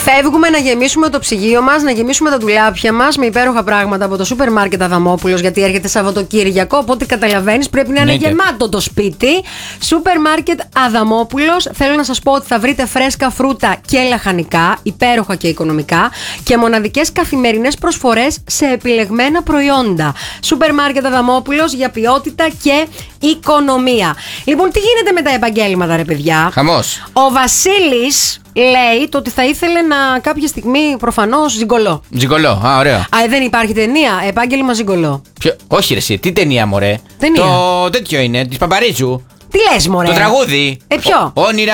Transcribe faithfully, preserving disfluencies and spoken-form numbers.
Φεύγουμε να γεμίσουμε το ψυγείο μας, να γεμίσουμε τα ντουλάπια μας με υπέροχα πράγματα από το σούπερ μάρκετ Αδαμόπουλος, γιατί έρχεται Σαββατοκύριακο. Οπότε καταλαβαίνεις, πρέπει να είναι Νίτε. γεμάτο το σπίτι. Σούπερ μάρκετ Αδαμόπουλος. Θέλω να σας πω ότι θα βρείτε φρέσκα φρούτα και λαχανικά, υπέροχα και οικονομικά, και μοναδικές καθημερινές προσφορές σε επιλεγμένα προϊόντα. Σούπερ μάρκετ Αδαμόπουλος για ποιότητα και οικονομία. Λοιπόν, τι γίνεται με τα επαγγέλματα, ρε παιδιά? Χαμός. Ο Βασίλης λέει το ότι θα ήθελε να κάποια στιγμή προφανώς ζιγκολό. Τζιγκολό, α, ωραίο. Α, δεν υπάρχει ταινία, επάγγελμα ζιγκολό. Ποιο... Όχι, ρε, εσύ, τι ταινία, μωρέ. Ταινία. Το τέτοιο είναι, τη Παπαρίζου. Τι λες, μωρέ? Το τραγούδι. Ε, ποιο? Όνειρα